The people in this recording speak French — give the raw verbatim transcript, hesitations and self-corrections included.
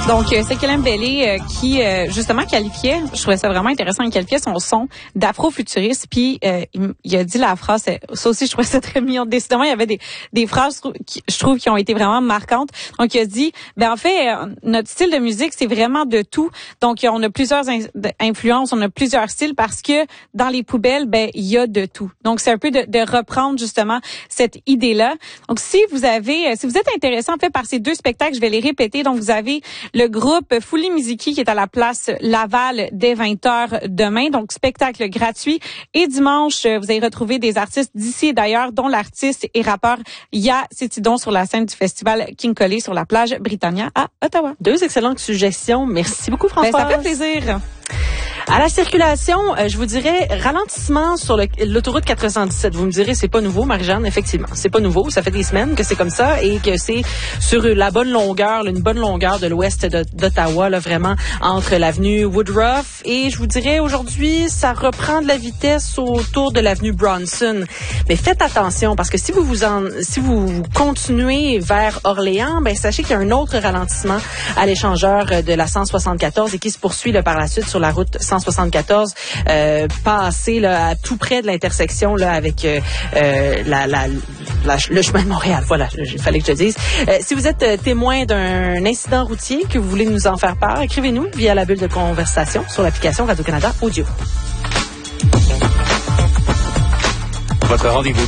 Donc, euh, c'est Kellen Bailey euh, qui, euh, justement, qualifiait, je trouvais ça vraiment intéressant, il qualifiait son son d'afro-futuriste, puis euh, il, il a dit la phrase, ça aussi, je trouvais ça très mignon. Décidément, il y avait des, des phrases, qui, je trouve, qui ont été vraiment marquantes. Donc, il a dit, ben en fait, euh, notre style de musique, c'est vraiment de tout. Donc, on a plusieurs in- influences, on a plusieurs styles, parce que dans les poubelles, ben il y a de tout. Donc, c'est un peu de, de reprendre, justement, cette idée-là. Donc, si vous avez, si vous êtes intéressé, en fait, par ces deux spectacles, je vais les répéter. Donc, vous avez le groupe Fuli Miziki qui est à la place Laval dès vingt heures demain. Donc, spectacle gratuit. Et dimanche, vous allez retrouver des artistes d'ici et d'ailleurs, dont l'artiste et rappeur Ya Cetidon sur la scène du festival King Collet sur la plage Britannia à Ottawa. Deux excellentes suggestions. Merci beaucoup, Françoise. Ben, ça fait plaisir. À la circulation, euh, je vous dirais ralentissement sur le, l'autoroute quatre cent dix-sept. Vous me direz, c'est pas nouveau, Marie-Jeanne, effectivement. C'est pas nouveau. Ça fait des semaines que c'est comme ça et que c'est sur la bonne longueur, une bonne longueur de l'ouest de, d'Ottawa, là, vraiment, entre l'avenue Woodruff. Et je vous dirais, aujourd'hui, ça reprend de la vitesse autour de l'avenue Bronson. Mais faites attention parce que si vous vous en, si vous continuez vers Orléans, ben, sachez qu'il y a un autre ralentissement à l'échangeur de la cent soixante-quatorze et qui se poursuit, là, par la suite sur la route cent soixante-quatorze, euh, passé là, à tout près de l'intersection là avec euh, la, la, la, le chemin de Montréal. Voilà, il fallait que je le dise. Euh, si vous êtes euh, témoin d'un incident routier, que vous voulez nous en faire part, écrivez-nous via la bulle de conversation sur l'application Radio-Canada Audio. Votre rendez-vous